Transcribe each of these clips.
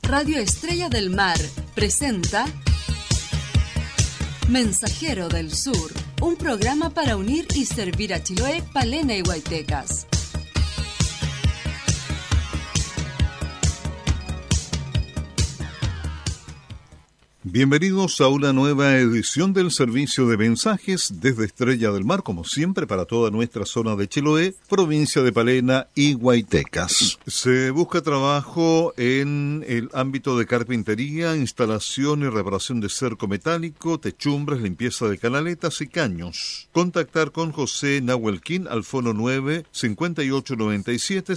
Radio Estrella del Mar presenta Mensajero del Sur, un programa para unir y servir a Chiloé, Palena y Huaytecas. Bienvenidos a una nueva edición del servicio de mensajes desde Estrella del Mar, como siempre, para toda nuestra zona de Chiloé, provincia de Palena y Huaytecas. Se busca trabajo en el ámbito de carpintería, instalación y reparación de cerco metálico, techumbres, limpieza de canaletas y caños. Contactar con José Nahuelquín al fono 9 5897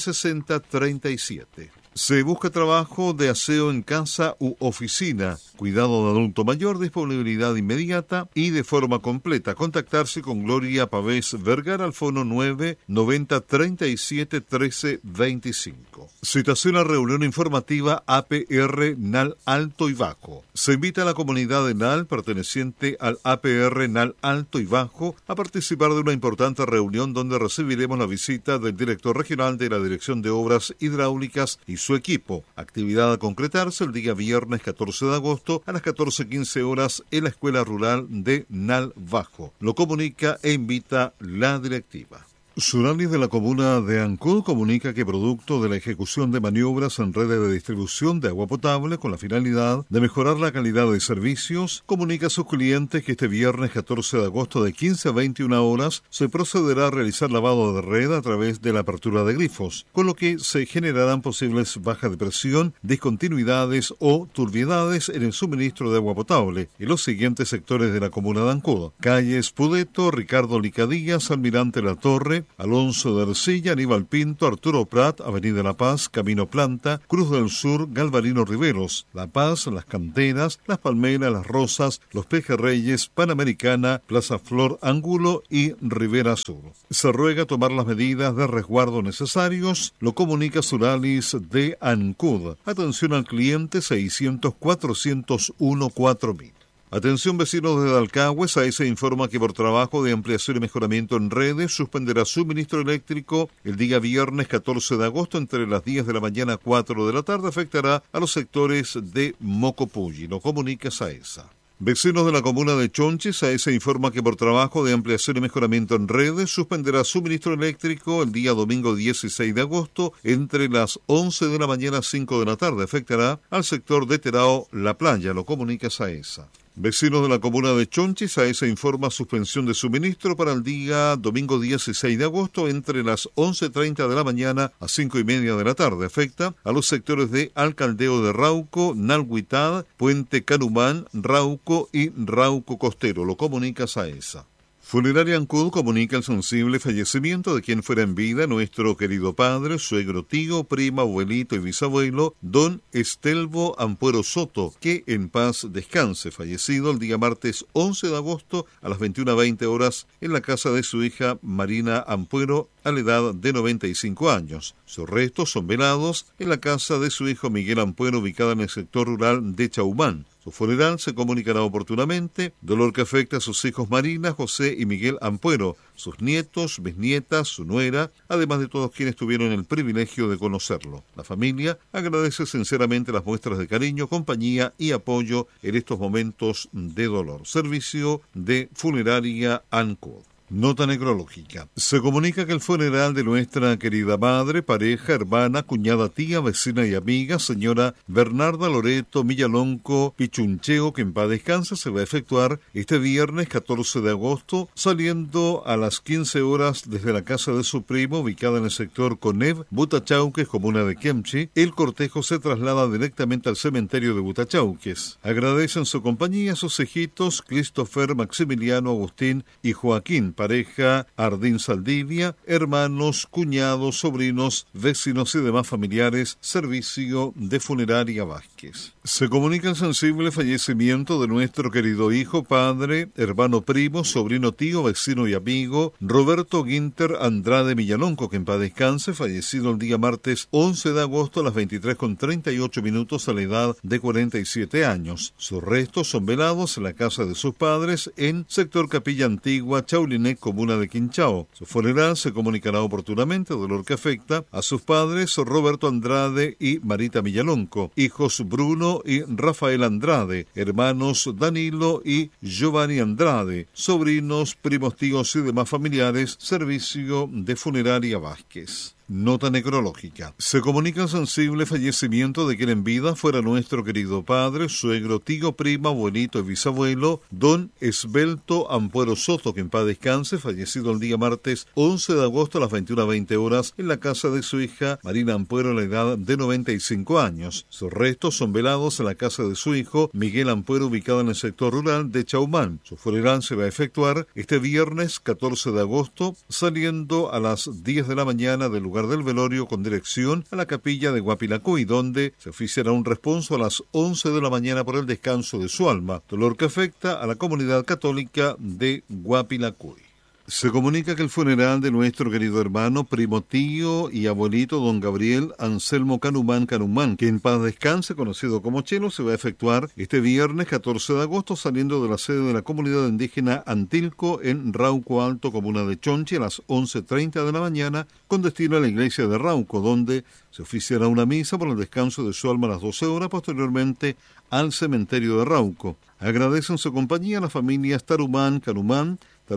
6037. Se busca trabajo de aseo en casa u oficina, cuidado de adulto mayor, disponibilidad inmediata y de forma completa. Contactarse con Gloria Pavés Vergara al fono 9 90 37 13 25. Citación a reunión informativa APR NAL Alto y Bajo. Se invita a la comunidad de NAL perteneciente al APR NAL Alto y Bajo a participar de una importante reunión donde recibiremos la visita del director regional de la Dirección de Obras Hidráulicas y su equipo. Actividad a concretarse el día viernes 14 de agosto a las 14:15 horas en la Escuela Rural de NAL Bajo. Lo comunica e invita la directiva. Surali de la comuna de Ancud comunica que producto de la ejecución de maniobras en redes de distribución de agua potable con la finalidad de mejorar la calidad de servicios, comunica a sus clientes que este viernes 14 de agosto de 15 a 21 horas se procederá a realizar lavado de red a través de la apertura de grifos, con lo que se generarán posibles bajas de presión, discontinuidades o turbiedades en el suministro de agua potable en los siguientes sectores de la comuna de Ancud: calle Espudeto, Ricardo Licadillas, Almirante La Torre, Alonso de Ercilla, Aníbal Pinto, Arturo Prat, Avenida La Paz, Camino Planta, Cruz del Sur, Galvarino Riveros, La Paz, Las Canteras, Las Palmeras, Las Rosas, Los Pejerreyes, Panamericana, Plaza Flor, Ángulo y Rivera Sur. Se ruega tomar las medidas de resguardo necesarios, lo comunica Suralis de Ancud. Atención al cliente 600 401 4000. Atención vecinos de Dalcahue, SAESA informa que por trabajo de ampliación y mejoramiento en redes suspenderá suministro eléctrico el día viernes 14 de agosto entre las 10 de la mañana a 4 de la tarde. Afectará a los sectores de Mocopulli, lo comunica SAESA. Vecinos de la comuna de Chonchi, SAESA informa que por trabajo de ampliación y mejoramiento en redes suspenderá suministro eléctrico el día domingo 16 de agosto entre las 11 de la mañana a 5 de la tarde. Afectará al sector de Terao, La Playa, lo comunica SAESA. Vecinos de la comuna de Chonchi, SAESA informa suspensión de suministro para el día domingo 16 de agosto entre las 11:30 de la mañana a 5:30 de la tarde. Afecta a los sectores de Alcaldeo de Rauco, Nalhuitad, Puente Canumán, Rauco y Rauco Costero, lo comunica SAESA. Funeraria Ancud comunica el sensible fallecimiento de quien fuera en vida nuestro querido padre, suegro, tío, prima, abuelito y bisabuelo, don Estelvo Ampuero Soto, que en paz descanse, fallecido el día martes 11 de agosto a las 21:20 horas en la casa de su hija Marina Ampuero a la edad de 95 años. Sus restos son velados en la casa de su hijo Miguel Ampuero, ubicada en el sector rural de Chaumán. Su funeral se comunicará oportunamente, dolor que afecta a sus hijos Marina, José y Miguel Ampuero, sus nietos, bisnietas, su nuera, además de todos quienes tuvieron el privilegio de conocerlo. La familia agradece sinceramente las muestras de cariño, compañía y apoyo en estos momentos de dolor. Servicio de Funeraria Ancud. Nota necrológica. Se comunica que el funeral de nuestra querida madre, pareja, hermana, cuñada, tía, vecina y amiga, señora Bernarda Loreto Millalonco Pichuncheo, que en paz descanse, se va a efectuar este viernes 14 de agosto, saliendo a las 15 horas desde la casa de su primo, ubicada en el sector Conev, Butachauques, comuna de Kemchi. El cortejo se traslada directamente al cementerio de Butachauques. Agradecen su compañía a sus hijitos Christopher, Maximiliano, Agustín y Joaquín, pareja Ardín Saldivia, hermanos, cuñados, sobrinos, vecinos y demás familiares. Servicio de Funeraria Vázquez. Se comunica el sensible fallecimiento de nuestro querido hijo, padre, hermano, primo, sobrino, tío, vecino y amigo Roberto Guinter Andrade Millalonco, que en paz descanse, fallecido el día martes 11 de agosto a las 23:38 a la edad de 47 años. Sus restos son velados en la casa de sus padres en sector Capilla Antigua, Chauliné, Guarané, comuna de Quinchao. Su funeral se comunicará oportunamente, dolor que afecta a sus padres Roberto Andrade y Marita Millalonco, hijos Bruno y Rafael Andrade, hermanos Danilo y Giovanni Andrade, sobrinos, primos, tíos y demás familiares, servicio de funeraria Vázquez. Nota necrológica. Se comunica el sensible fallecimiento de quien en vida fuera nuestro querido padre, suegro, tío, prima, abuelito y bisabuelo, don Esbelto Ampuero Soto, que en paz descanse, fallecido el día martes 11 de agosto a las 21:20 horas en la casa de su hija Marina Ampuero a la edad de 95 años. Sus restos son velados en la casa de su hijo Miguel Ampuero, ubicado en el sector rural de Chaumán. Su funeral se va a efectuar este viernes 14 de agosto, saliendo a las 10 de la mañana del lugar del velorio con dirección a la capilla de Guapilacuy, donde se oficiará un responso a las 11 de la mañana por el descanso de su alma, dolor que afecta a la comunidad católica de Guapilacuy. Se comunica que el funeral de nuestro querido hermano, primo, tío y abuelito don Gabriel Anselmo Canumán, que en paz descanse, conocido como Chelo, se va a efectuar este viernes 14 de agosto saliendo de la sede de la comunidad indígena Antilco en Rauco Alto, comuna de Chonchi, a las 11:30 de la mañana, con destino a la iglesia de Rauco, donde se oficiará una misa por el descanso de su alma a las 12 horas, posteriormente al cementerio de Rauco. Agradecen su compañía a las familias Tarumán, Canumán,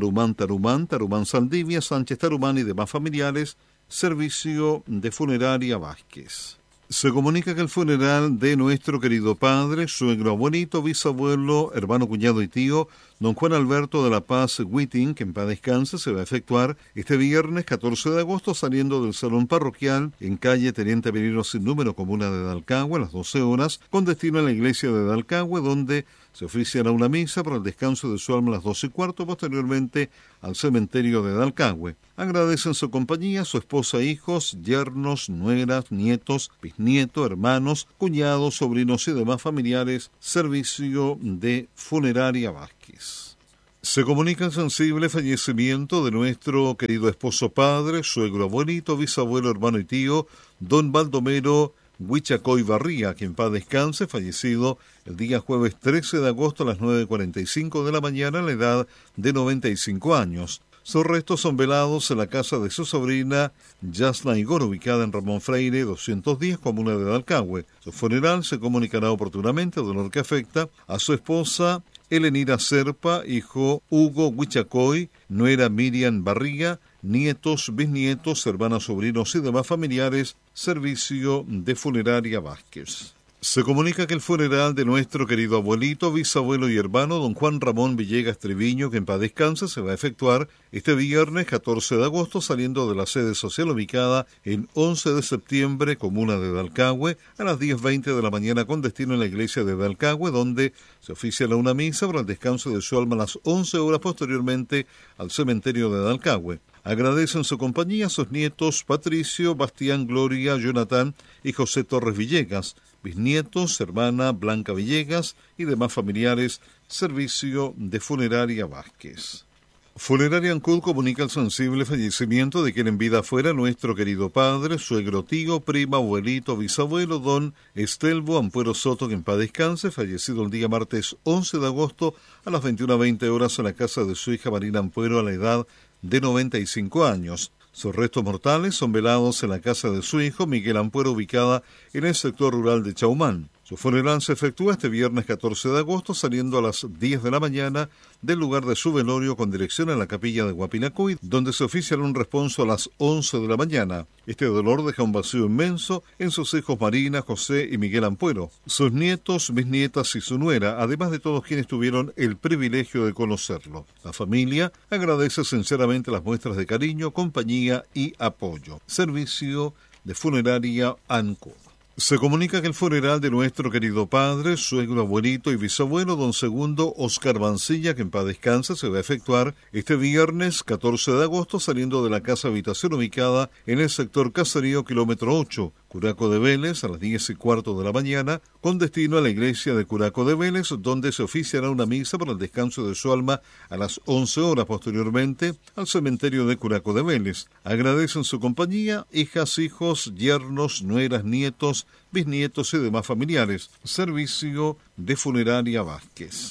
Tarumán Saldivia, Sánchez Tarumán y demás familiares, servicio de funeraria Vázquez. Se comunica que el funeral de nuestro querido padre, suegro, abuelito, bisabuelo, hermano, cuñado y tío, don Juan Alberto de la Paz Whiting, que en paz descanse, se va a efectuar este viernes 14 de agosto saliendo del salón parroquial en calle Teniente Venero sin número, comuna de Dalcahue, a las 12 horas, con destino a la iglesia de Dalcahue, donde se oficiará una misa para el descanso de su alma a las 12:15, posteriormente al cementerio de Dalcahue. Agradecen su compañía su esposa, hijos, yernos, nueras, nietos, bisnietos, hermanos, cuñados, sobrinos y demás familiares, servicio de funeraria Vázquez. Se comunica el sensible fallecimiento de nuestro querido esposo padre, suegro, abuelito, bisabuelo, hermano y tío, don Baldomero Huichacoy Barría, que en paz descanse, fallecido el día jueves 13 de agosto a las 9:45 de la mañana a la edad de 95 años. Sus restos son velados en la casa de su sobrina Yasna Igor, ubicada en Ramón Freire 210, comuna de Dalcahue. Su funeral se comunicará oportunamente, dolor que afecta a su esposa Elenira Serpa, hijo Hugo Huichacoy, nuera Miriam Barriga, nietos, bisnietos, hermanas, sobrinos y demás familiares, servicio de funeraria Vázquez. Se comunica que el funeral de nuestro querido abuelito, bisabuelo y hermano, don Juan Ramón Villegas Treviño, que en paz descanse, se va a efectuar este viernes 14 de agosto saliendo de la sede social ubicada en 11 de septiembre, comuna de Dalcahue, a las 10:20 de la mañana con destino en la iglesia de Dalcahue, donde se oficiará una misa para el descanso de su alma a las 11 horas, posteriormente al cementerio de Dalcahue. Agradecen su compañía a sus nietos Patricio, Bastián, Gloria, Jonathan y José Torres Villegas, bisnietos, hermana Blanca Villegas y demás familiares, servicio de funeraria Vázquez. Funeraria Ancud comunica el sensible fallecimiento de quien en vida fuera nuestro querido padre, suegro, tío, prima, abuelito, bisabuelo, don Estelvo Ampuero Soto, que en paz descanse, fallecido el día martes 11 de agosto a las 21:20 horas en la casa de su hija Marina Ampuero a la edad de 95 años. Sus restos mortales son velados en la casa de su hijo Miguel Ampuero, ubicada en el sector rural de Chaumán. Su funeral se efectúa este viernes 14 de agosto saliendo a las 10 de la mañana del lugar de su velorio con dirección a la capilla de Guapilacuy, donde se oficiará un responso a las 11 de la mañana. Este dolor deja un vacío inmenso en sus hijos Marina, José y Miguel Ampuero, sus nietos, bisnietas y su nuera, además de todos quienes tuvieron el privilegio de conocerlo. La familia agradece sinceramente las muestras de cariño, compañía y apoyo. Servicio de funeraria Ancud. Se comunica que el funeral de nuestro querido padre, suegro, abuelito y bisabuelo, don Segundo Oscar Bancilla, que en paz descanse, se va a efectuar este viernes 14 de agosto saliendo de la casa habitación ubicada en el sector Caserío, kilómetro 8, Curaco de Vélez, a las 10:15 de la mañana, con destino a la iglesia de Curaco de Vélez, donde se oficiará una misa para el descanso de su alma a las 11 horas, posteriormente al cementerio de Curaco de Vélez. Agradecen su compañía hijas, hijos, yernos, nueras, nietos, bisnietos y demás familiares. Servicio de funeraria Vázquez.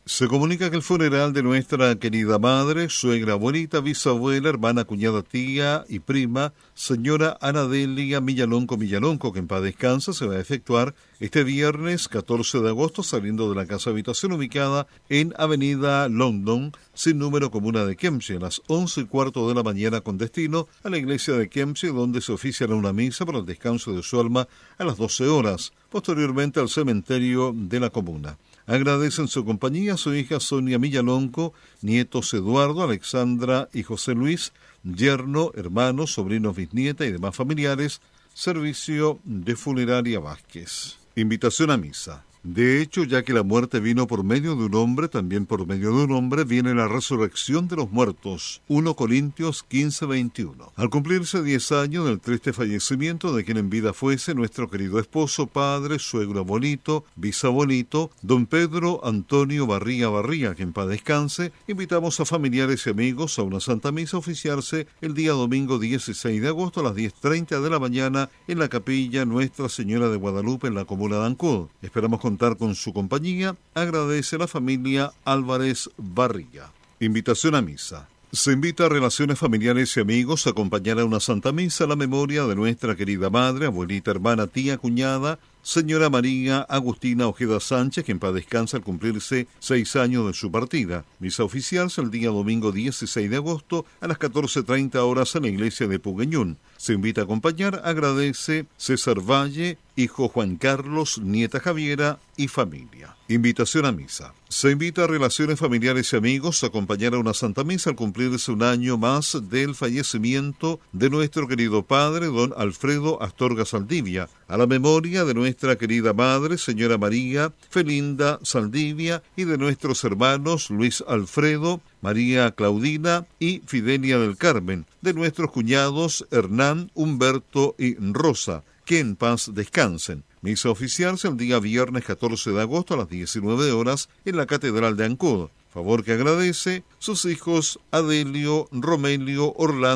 Se comunica que el funeral de nuestra querida madre, suegra, abuelita, bisabuela, hermana, cuñada, tía y prima, señora Anadelia Millalonco, que en paz descansa, se va a efectuar este viernes 14 de agosto saliendo de la casa habitación ubicada en Avenida London, sin número, comuna de Kempsey, a las 11:15 de la mañana con destino a la iglesia de Kempsey, donde se oficiará una misa para el descanso de su alma a las 12 horas, posteriormente al cementerio de la comuna. Agradecen su compañía su hija Sonia Millalonco, nietos Eduardo, Alexandra y José Luis, yerno, hermanos, sobrinos, bisnieta y demás familiares. Servicio de Funeraria Vázquez. Invitación a misa. De hecho, ya que la muerte vino por medio de un hombre, también por medio de un hombre viene la resurrección de los muertos. 1 Corintios 15:21. Al cumplirse 10 años del triste fallecimiento de quien en vida fuese nuestro querido esposo, padre, suegro, abuelito, bisabuelito, don Pedro Antonio Barría, que en paz descanse, invitamos a familiares y amigos a una Santa Misa a oficiarse el día domingo 16 de agosto a las 10:30 de la mañana en la capilla Nuestra Señora de Guadalupe en la comuna de Ancud. Esperamos contar con su compañía, agradece la familia Álvarez Barría. Invitación a misa. Se invita a relaciones familiares y amigos a acompañar a una Santa Misa a la memoria de nuestra querida madre, abuelita, hermana, tía, cuñada, señora María Agustina Ojeda Sánchez, que en paz descansa al cumplirse 6 años de su partida. Misa oficial el día domingo 16 de agosto a las 14:30 horas en la iglesia de Pugueñún. Se invita a acompañar, agradece César Valle, hijo Juan Carlos, nieta Javiera y familia. Invitación a misa. Se invita a relaciones familiares y amigos a acompañar a una Santa Misa al cumplirse un año más del fallecimiento de nuestro querido padre, don Alfredo Astorga Saldivia, a la memoria de nuestra querida madre, señora María Felinda Saldivia, y de nuestros hermanos Luis Alfredo, María Claudina y Fidelia del Carmen, de nuestros cuñados Hernán, Humberto y Rosa, que en paz descansen. Misa oficial el día viernes 14 de agosto a las 19 horas en la Catedral de Ancud. Favor que agradece sus hijos Adelio, Romelio, Orlando